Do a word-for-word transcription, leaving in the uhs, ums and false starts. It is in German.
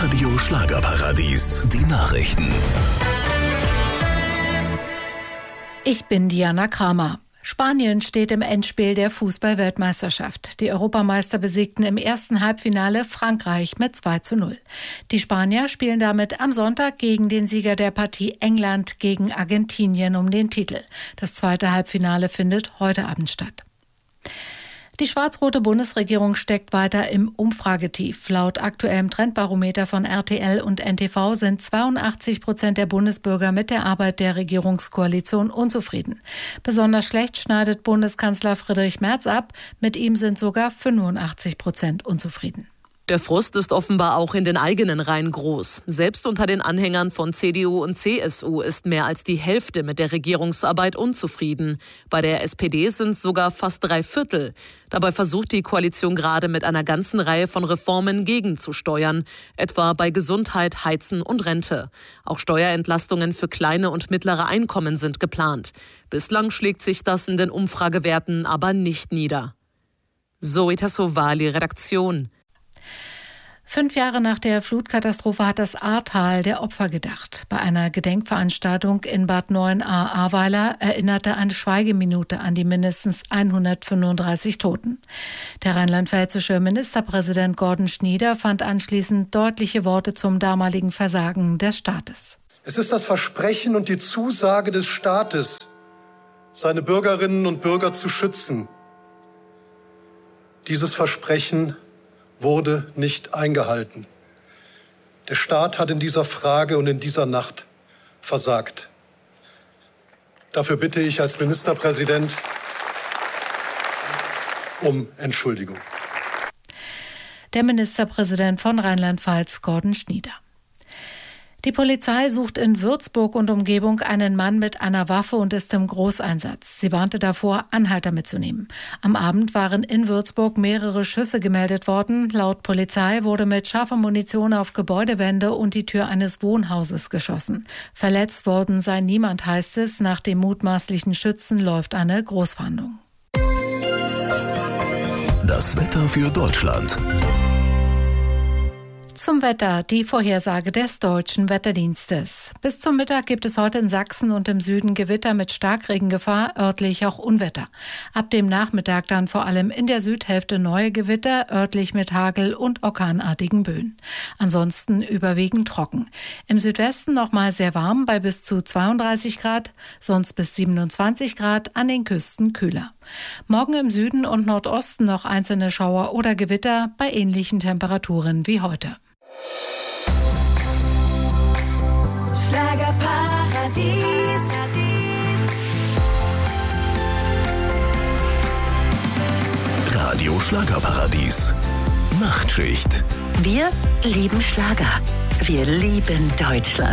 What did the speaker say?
Radio Schlagerparadies. Die Nachrichten. Ich bin Diana Kramer. Spanien steht im Endspiel der Fußball-Weltmeisterschaft. Die Europameister besiegten im ersten Halbfinale Frankreich mit zwei zu null. Die Spanier spielen damit am Sonntag gegen den Sieger der Partie England gegen Argentinien um den Titel. Das zweite Halbfinale findet heute Abend statt. Die schwarz-rote Bundesregierung steckt weiter im Umfragetief. Laut aktuellem Trendbarometer von R T L und N T V sind zweiundachtzig Prozent der Bundesbürger mit der Arbeit der Regierungskoalition unzufrieden. Besonders schlecht schneidet Bundeskanzler Friedrich Merz ab. Mit ihm sind sogar fünfundachtzig Prozent unzufrieden. Der Frust ist offenbar auch in den eigenen Reihen groß. Selbst unter den Anhängern von C D U und C S U ist mehr als die Hälfte mit der Regierungsarbeit unzufrieden. Bei der S P D sind es sogar fast drei Viertel. Dabei versucht die Koalition gerade mit einer ganzen Reihe von Reformen gegenzusteuern, etwa bei Gesundheit, Heizen und Rente. Auch Steuerentlastungen für kleine und mittlere Einkommen sind geplant. Bislang schlägt sich das in den Umfragewerten aber nicht nieder. Zoe Tassovali, Redaktion. Fünf Jahre nach der Flutkatastrophe hat das Ahrtal der Opfer gedacht. Bei einer Gedenkveranstaltung in Bad Neuenahr-Ahrweiler erinnerte eine Schweigeminute an die mindestens hundertfünfunddreißig Toten. Der rheinland-pfälzische Ministerpräsident Gordon Schnieder fand anschließend deutliche Worte zum damaligen Versagen des Staates. Es ist das Versprechen und die Zusage des Staates, seine Bürgerinnen und Bürger zu schützen. Dieses Versprechen wurde nicht eingehalten. Der Staat hat in dieser Frage und in dieser Nacht versagt. Dafür bitte ich als Ministerpräsident um Entschuldigung. Der Ministerpräsident von Rheinland-Pfalz, Gordon Schnieder. Die Polizei sucht in Würzburg und Umgebung einen Mann mit einer Waffe und ist im Großeinsatz. Sie warnte davor, Anhalter mitzunehmen. Am Abend waren in Würzburg mehrere Schüsse gemeldet worden. Laut Polizei wurde mit scharfer Munition auf Gebäudewände und die Tür eines Wohnhauses geschossen. Verletzt worden sei niemand, heißt es. Nach dem mutmaßlichen Schützen läuft eine Großfahndung. Das Wetter für Deutschland. Zum Wetter, die Vorhersage des Deutschen Wetterdienstes. Bis zum Mittag gibt es heute in Sachsen und im Süden Gewitter mit Starkregengefahr, örtlich auch Unwetter. Ab dem Nachmittag dann vor allem in der Südhälfte neue Gewitter, örtlich mit Hagel und orkanartigen Böen. Ansonsten überwiegend trocken. Im Südwesten nochmal sehr warm bei bis zu zweiunddreißig Grad, sonst bis siebenundzwanzig Grad, an den Küsten kühler. Morgen im Süden und Nordosten noch einzelne Schauer oder Gewitter bei ähnlichen Temperaturen wie heute. Schlagerparadies. Radio Schlagerparadies. Nachtschicht. Wir lieben Schlager. Wir lieben Deutschland.